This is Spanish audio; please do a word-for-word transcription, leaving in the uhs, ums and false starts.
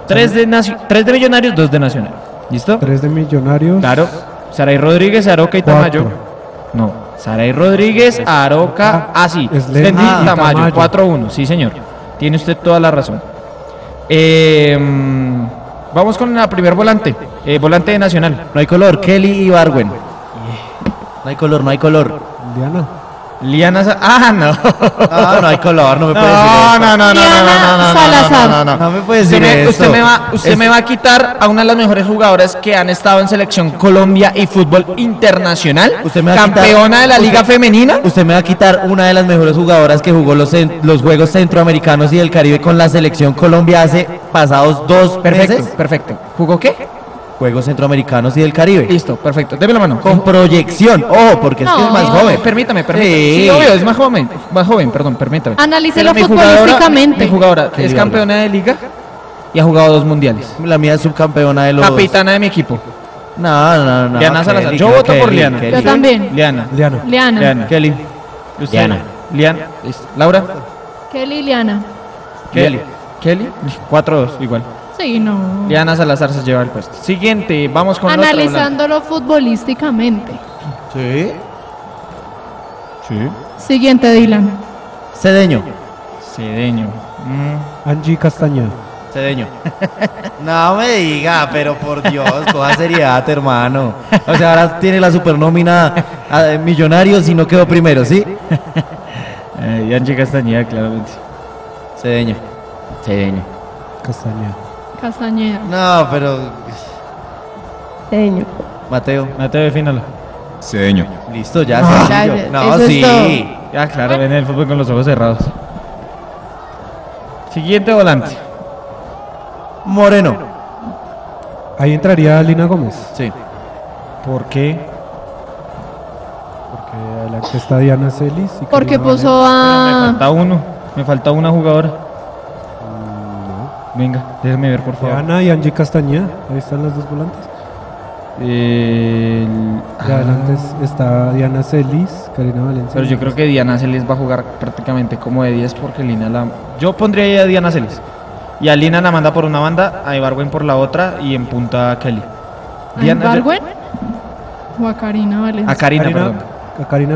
Tres de, nacio- tres de Millonarios, dos de Nacional. ¿Listo? Tres de Millonarios. Claro. Saray Rodríguez, Aroca y Cuatro. Tamayo. No. Saray Rodríguez, Aroca, ah, sí. Slendy Slendy y y Tamayo. Tamayo. cuatro uno, sí, señor. Tiene usted toda la razón. Eh, mm, vamos con la primer volante. Eh, volante de Nacional. No hay color, Kelly y Barwen. No hay color, no hay color. Diana. Liana Sa- Ah, no. Ah, no hay color, no me puede decir No, eso. no, no, no, no, no, no, no, Salazar. no, no, no. No me puede Usted decir me, eso. usted me va, usted Es- me va a quitar a una de las mejores jugadoras que han estado en selección Colombia y fútbol internacional. Usted me va a quitar- campeona de la usted- Liga Femenina. Usted me va a quitar una de las mejores jugadoras que jugó los, cen- los Juegos Centroamericanos y del Caribe con la selección Colombia hace pasados dos Perfecto, meses. perfecto. ¿Jugó qué? Juegos Centroamericanos y del Caribe. Listo, perfecto. Deme la mano. Con proyección. Ojo, porque es que es No. más joven. Permítame, permítame. Sí. Sí, obvio, es más joven. Más joven, perdón, permítame. Analícelo Pero mi jugadora- futbolísticamente. Mi jugadora ¿Qué es diablo? campeona de liga y ha jugado dos mundiales. La mía es subcampeona de los... Capitana de mi equipo. No, no, no. Liana Kelly, Salazar. Yo Kelly, voto por Kelly, Liana. Kelly. Yo también. Liana. Liana. Liana. Liana. Kelly. ¿Y usted? Liana. Liana. Listo. Laura. Kelly y Liana. Kelly. Kelly. cuatro dos, igual. Sí, no. Liana Salazar se lleva el puesto. Siguiente, vamos con otro volante. Analizándolo futbolísticamente. Sí. Sí. Siguiente, Dylan. Cedeño. Cedeño. Mm. Angie Castañeda. Cedeño. No me diga, pero por Dios, coja seriedad, hermano. O sea, ahora tiene la supernómina a Millonarios y no quedó primero, ¿sí? Eh, y Angie Castañeda, claramente. Cedeño. Cedeño. Castañeda. Castañeda. No, pero... Cedeño. Mateo. Mateo, defínalo. Cedeño. Listo, ya. Ah. sencillo. Ya, No, eso es sí. todo. Ya, claro, ven el fútbol con los ojos cerrados. Siguiente volante. Moreno. Ahí entraría Lina Gómez. Sí. ¿Por qué? Porque adelante está Diana Celis. y Porque Karina puso Me a. falta uno. Me falta una jugadora. Valencia. Venga, déjame ver, por No. favor. Diana y Angie Castañeda. Ahí están las dos volantes. El- Y adelante es- está Diana Celis, Karina Valencia. Pero yo creo que Diana Celis va a jugar prácticamente como de diez porque Lina la... Yo pondría ahí a Diana Celis. Y a Lina la manda por una banda, a Ibargüen por la otra y en punta a Kelly. ¿A Ibargüen? O a Karina Valencia. A Karina, Karina, perdón. a Karina